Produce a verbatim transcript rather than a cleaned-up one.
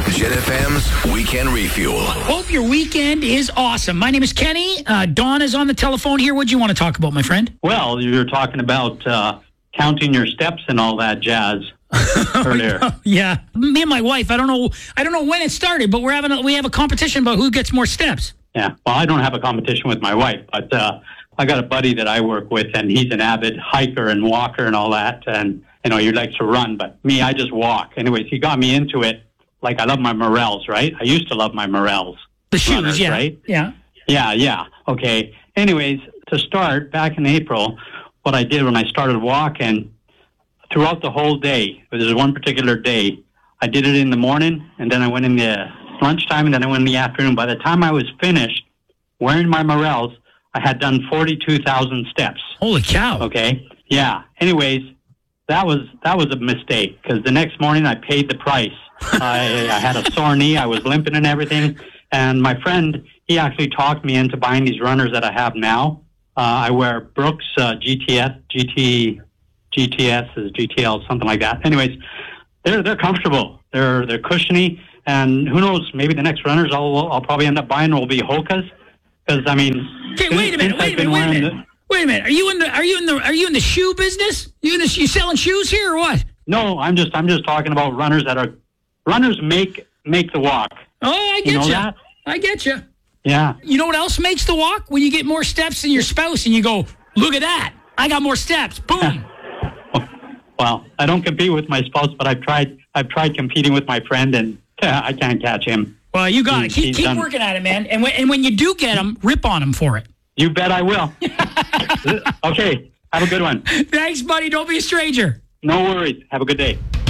Jet F M's Weekend Refuel. Hope your weekend is awesome. My name is Kenny. Uh, Dawn is on the telephone here. What do you want to talk about, my friend? Well, you were talking about uh, counting your steps and all that jazz earlier. Yeah, me and my wife. I don't know. I don't know when it started, but we're having a, we have a competition about who gets more steps. Yeah. Well, I don't have a competition with my wife, but uh, I got a buddy that I work with, and he's an avid hiker and walker and all that, and you know he likes to run. But me, I just walk. Anyways, he got me into it. Like, I love my Morels, right? I used to love my Morels. The shoes, runners, yeah. Right? Yeah. Yeah, yeah. Okay. Anyways, to start, back in April, what I did when I started walking, throughout the whole day, there was one particular day, I did it in the morning, and then I went in the lunchtime, and then I went in the afternoon. By the time I was finished wearing my Morels, I had done forty-two thousand steps. Holy cow. Okay? Yeah. Anyways, that was that was a mistake, because the next morning I paid the price. I, I had a sore knee. I was limping and everything. And my friend, he actually talked me into buying these runners that I have now. Uh, I wear Brooks uh, G T S, G T, G T S, G T L, something like that. Anyways, they're they're comfortable. They're they're cushiony. And who knows? Maybe the next runners I'll I'll probably end up buying will be Hoka's. Because I mean, okay, wait a minute, wait a minute, wait a minute. The, wait a minute. Are you in the are you in the are you in the shoe business? You in the you selling shoes here or what? No, I'm just I'm just talking about runners that are. Runners make make the walk. Oh, I get you. Know you. That? I get you. Yeah. You know what else makes the walk? When you get more steps than your spouse and you go, look at that. I got more steps. Boom. Well, I don't compete with my spouse, but I've tried I've tried competing with my friend, and uh, I can't catch him. Well, you got he's, it. Keep, keep done. working at it, man. And when, and when you do get him, rip on him for it. You bet I will. Okay. Have a good one. Thanks, buddy. Don't be a stranger. No worries. Have a good day.